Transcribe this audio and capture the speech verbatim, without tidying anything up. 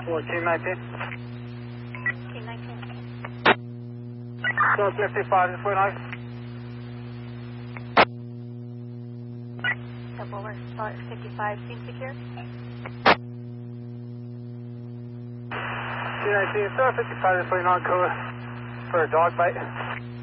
Well, Team nineteen. Team nineteen. So fifty-five, just wait nice. Double or start fifty-five, seem secure. Team nineteen, Star fifty-five, just waiting on code for a dog bite.